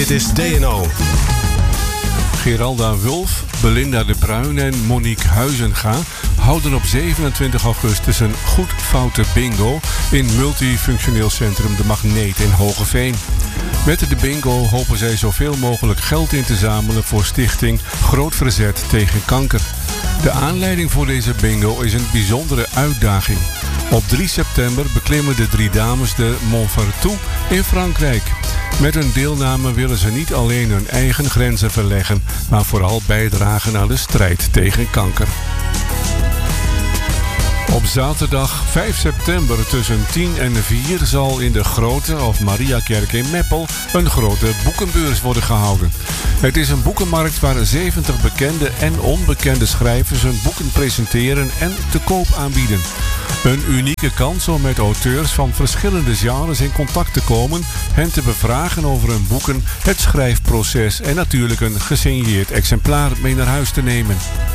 Dit is DNO. Geralda Wulf, Belinda de Bruin en Monique Huizenga houden op 27 augustus een goed-foute bingo in multifunctioneel centrum De Magneet in Hogeveen. Met de bingo hopen zij zoveel mogelijk geld in te zamelen voor stichting Groot Verzet tegen Kanker. De aanleiding voor deze bingo is een bijzondere uitdaging. Op 3 september beklimmen de 3 dames de Mont Ventoux in Frankrijk. Met hun deelname willen ze niet alleen hun eigen grenzen verleggen, maar vooral bijdragen aan de strijd tegen kanker. Op zaterdag 5 september tussen 10 en 4 zal in de Grote of Mariakerk in Meppel een grote boekenbeurs worden gehouden. Het is een boekenmarkt waar 70 bekende en onbekende schrijvers hun boeken presenteren en te koop aanbieden. Een unieke kans om met auteurs van verschillende genres in contact te komen, hen te bevragen over hun boeken, het schrijfproces en natuurlijk een gesigneerd exemplaar mee naar huis te nemen.